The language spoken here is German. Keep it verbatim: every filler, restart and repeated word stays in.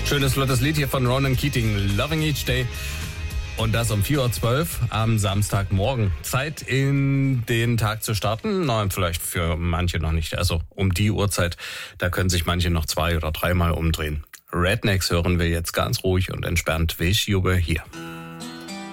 Schönes, flottes Lied hier von Ronan Keating, Loving Each Day. Und das um vier Uhr zwölf am Samstagmorgen. Zeit, in den Tag zu starten. Na, vielleicht für manche noch nicht. Also um die Uhrzeit, da können sich manche noch zwei oder dreimal umdrehen. Rednecks hören wir jetzt ganz ruhig und entspannt. Wish You Were Here.